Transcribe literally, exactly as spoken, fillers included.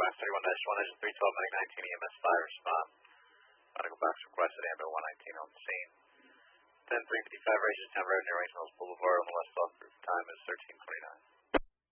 Max thirty-one dash one, engine three twelve, medic nineteen, E M S five, respond. Medical box requested, ambo one nineteen on the scene. ten three fifty-five, Races Town Road near Range Mills Boulevard on the west off route. Time is thirteen twenty-nine.